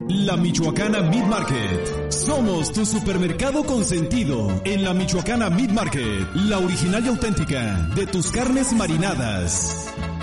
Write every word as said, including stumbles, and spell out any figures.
La Michoacana Meat Market. Somos tu supermercado consentido en la Michoacana Meat Market, la original y auténtica de tus carnes marinadas.